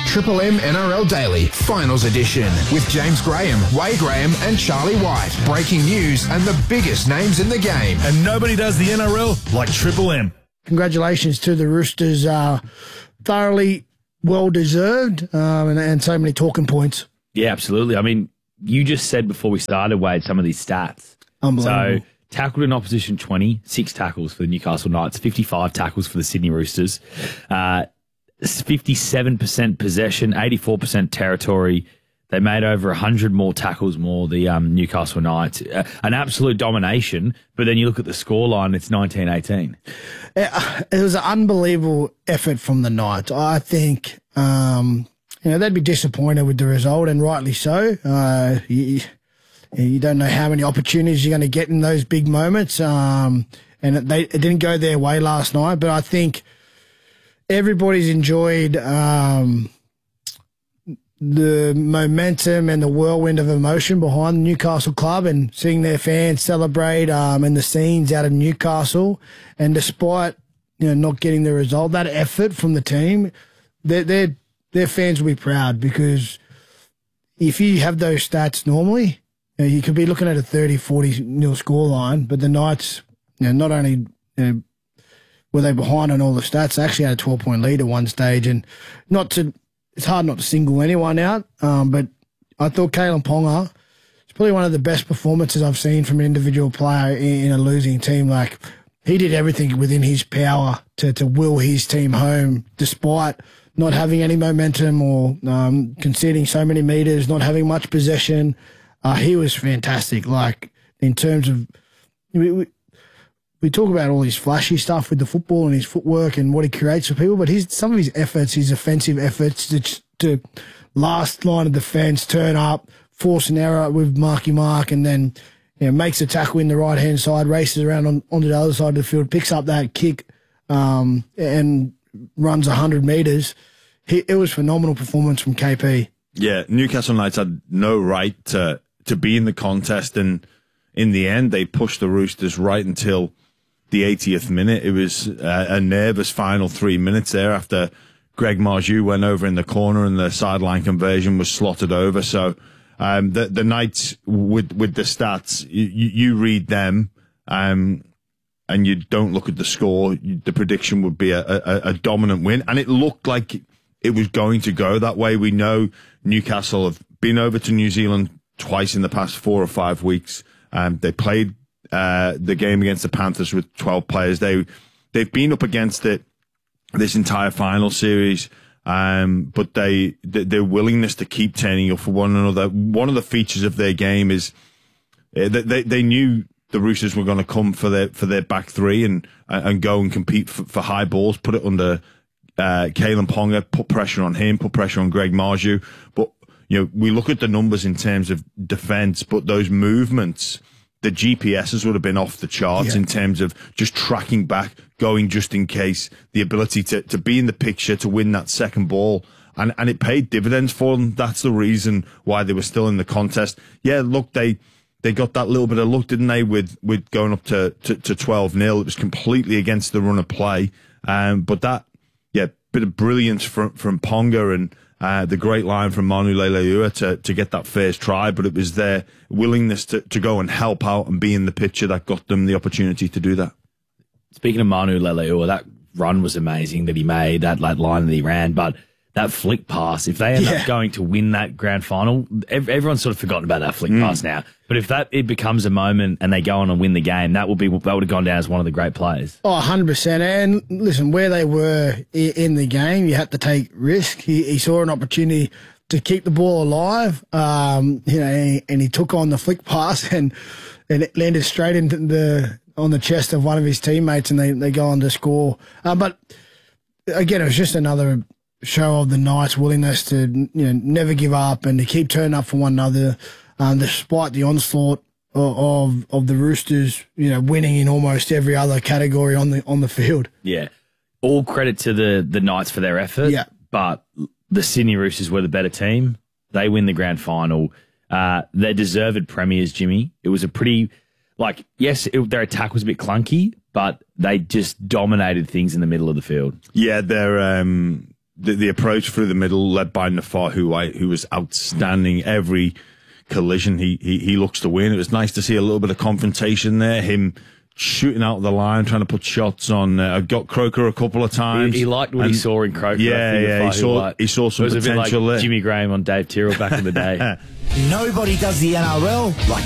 Triple M NRL Daily Finals Edition with James Graham, Way Graham and Charlie White. Breaking news and the biggest names in the game. And nobody does the NRL like Triple M. Congratulations to the Roosters. Thoroughly well-deserved and so many talking points. Yeah, absolutely. I mean, you just said before we started, Wade, some of these stats. Unbelievable. So, tackled in opposition 20, 6 tackles for the Newcastle Knights, 55 tackles for the Sydney Roosters, 57% possession, 84% territory. They made over 100 more tackles more, the Newcastle Knights. An absolute domination, but then you look at the scoreline, it's 19-18. It was an unbelievable effort from the Knights. I think, they'd be disappointed with the result, and rightly so. You don't know how many opportunities you're going to get in those big moments, and it didn't go their way last night, but I think everybody's enjoyed the momentum and the whirlwind of emotion behind the Newcastle club and seeing their fans celebrate and the scenes out of Newcastle. And despite not getting the result, that effort from the team, their fans will be proud, because if you have those stats normally, you could be looking at a 30-40 nil scoreline, but the Knights, not only were they behind on all the stats, they actually had a 12-point lead at one stage, and it's hard not to single anyone out, but I thought Kalyn Ponga, it's probably one of the best performances I've seen from an individual player in a losing team. Like, he did everything within his power to will his team home, despite not having any momentum or conceding so many meters, not having much possession. He was fantastic. Like, in terms of, we talk about all his flashy stuff with the football and his footwork and what he creates for people, but some of his efforts, his offensive efforts to last line of defence, turn up, force an error with Marky Mark, and then makes a tackle in the right-hand side, races around onto the other side of the field, picks up that kick and runs 100 metres. It was phenomenal performance from KP. Yeah, Newcastle Knights had no right to be in the contest, and in the end, they pushed the Roosters right until the 80th minute. It was a nervous final 3 minutes there after Greg Marju went over in the corner and the sideline conversion was slotted over. So the Knights, with the stats, you read them and you don't look at the score. The prediction would be a dominant win, and it looked like it was going to go that way. We know Newcastle have been over to New Zealand twice in the past 4 or 5 weeks. They played the game against the Panthers with 12 players. They've been up against it this entire final series, but their willingness to keep turning up for one another. One of the features of their game is they knew the Roosters were going to come for their back three and go and compete for high balls, put it under Kalyn Ponga, put pressure on him, put pressure on Greg Marju. But we look at the numbers in terms of defence, but those movements, the GPSs would have been off the charts in terms of just tracking back, going just in case, the ability to be in the picture, to win that second ball. And it paid dividends for them. That's the reason why they were still in the contest. Yeah, look, they got that little bit of luck, didn't they, with going up to 12-0. It was completely against the run of play. But that, bit of brilliance from Ponga and the great line from Manu Leilua to get that first try, but it was their willingness to go and help out and be in the picture that got them the opportunity to do that. Speaking of Manu Leilua, that run was amazing that he made, that line that he ran, but that flick pass, if they end up going to win that grand final, everyone's sort of forgotten about that flick pass now. But if it becomes a moment and they go on and win the game, that would have gone down as one of the great plays. Oh, 100%. And listen, where they were in the game, you had to take risk. He saw an opportunity to keep the ball alive, and he took on the flick pass and it landed straight on the chest of one of his teammates, and they go on to score. But again, it was just another show of the Knights' willingness to never give up and to keep turning up for one another, despite the onslaught of the Roosters, winning in almost every other category on the field. Yeah, all credit to the Knights for their effort. Yeah, but the Sydney Roosters were the better team. They win the grand final. They're deserved premiers, Jimmy. It was a pretty, their attack was a bit clunky, but they just dominated things in the middle of the field. Yeah, the approach through the middle, led by Nafahu White, who was outstanding. Every collision he looks to win. It was nice to see a little bit of confrontation there. Him shooting out the line, trying to put shots on. I got Croker a couple of times. He liked what he saw in Croker. Yeah. He saw some potential it was a bit like there. Jimmy Graham on Dave Tyrrell back in the day. Nobody does the NRL like